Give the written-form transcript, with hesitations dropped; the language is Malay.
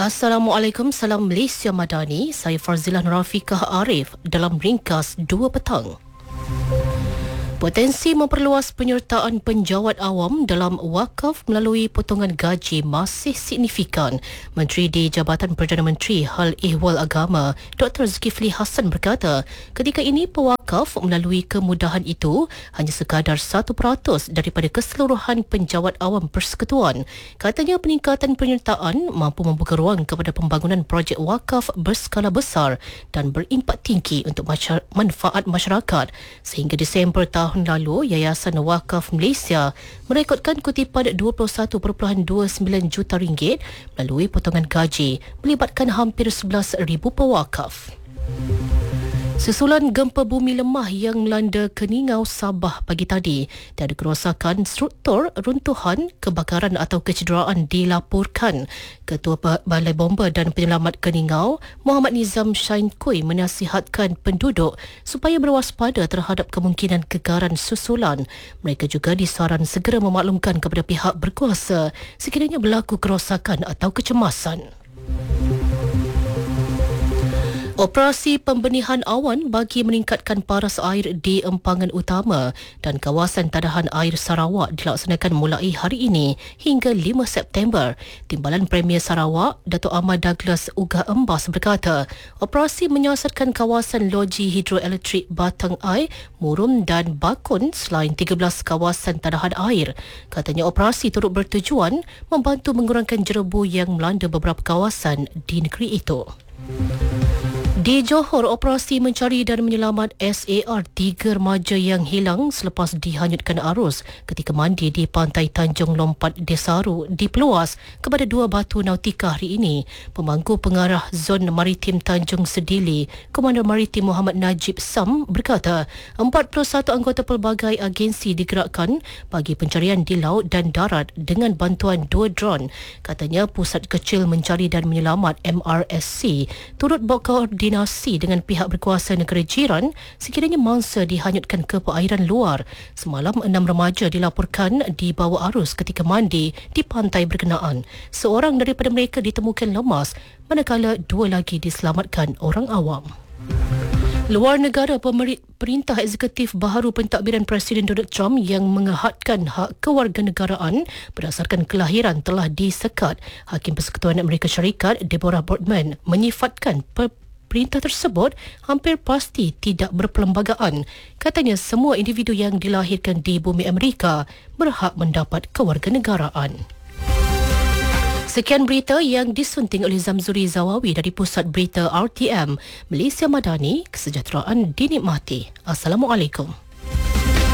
Assalamualaikum, salam Malaysia Madani. Saya Farzilah Nurafikah Arif dalam ringkas 2 petang. Potensi memperluas penyertaan penjawat awam dalam wakaf melalui potongan gaji masih signifikan. Menteri di Jabatan Perdana Menteri Hal Ehwal Agama, Dr. Zulkifli Hassan berkata, ketika ini pewakaf melalui kemudahan itu hanya sekadar 1% daripada keseluruhan penjawat awam persekutuan. Katanya peningkatan penyertaan mampu membuka ruang kepada pembangunan projek wakaf berskala besar dan berimpak tinggi untuk manfaat masyarakat. Sehingga Disember tahun lalu, Yayasan Wakaf Malaysia merekodkan kutipan RM21.29 juta melalui potongan gaji melibatkan hampir 11,000 pewakaf. Susulan gempa bumi lemah yang melanda Keningau, Sabah pagi tadi, tiada kerosakan struktur, runtuhan, kebakaran atau kecederaan dilaporkan. Ketua Balai Bomba dan Penyelamat Keningau, Muhammad Nizam Shain Kui, menasihatkan penduduk supaya berwaspada terhadap kemungkinan kekaran susulan. Mereka juga disaran segera memaklumkan kepada pihak berkuasa sekiranya berlaku kerosakan atau kecemasan. Operasi pembenihan awan bagi meningkatkan paras air di empangan utama dan kawasan tadahan air Sarawak dilaksanakan mulai hari ini hingga 5 September. Timbalan Premier Sarawak, Datuk Ahmad Douglas Ugah Embas berkata, operasi menyasarkan kawasan loji hidroelektrik Batang Ai, Murum dan Bakun selain 13 kawasan tadahan air. Katanya operasi turut bertujuan membantu mengurangkan jerebu yang melanda beberapa kawasan di negeri itu. Di Johor, operasi mencari dan menyelamat SAR 3 remaja yang hilang selepas dihanyutkan arus ketika mandi di pantai Tanjung Lompat Desaru diperluas kepada 2 batu nautika hari ini. Pemangku pengarah Zon Maritim Tanjung Sedili, Komander Maritim Muhammad Najib Sam berkata, 41 anggota pelbagai agensi digerakkan bagi pencarian di laut dan darat dengan bantuan 2 drone. Katanya Pusat Kecil Mencari dan Menyelamat MRSC turut berkoordinasi dengan pihak berkuasa negara jiran sekiranya mangsa dihanyutkan ke perairan luar. Semalam 6 remaja dilaporkan dibawa arus ketika mandi di pantai berkenaan. Seorang daripada mereka ditemukan lemas manakala 2 lagi diselamatkan orang awam. Luar negara, Perintah Eksekutif baharu pentadbiran Presiden Donald Trump yang mengehadkan hak kewarganegaraan berdasarkan kelahiran telah disekat. Hakim Persekutuan Amerika Syarikat Deborah Boardman menyifatkan perintah tersebut hampir pasti tidak berperlembagaan. Katanya semua individu yang dilahirkan di bumi Amerika berhak mendapat kewarganegaraan. Sekian berita yang disunting oleh Zamzuri Zawawi dari Pusat Berita RTM. Malaysia Madani, kesejahteraan dinikmati. Assalamualaikum.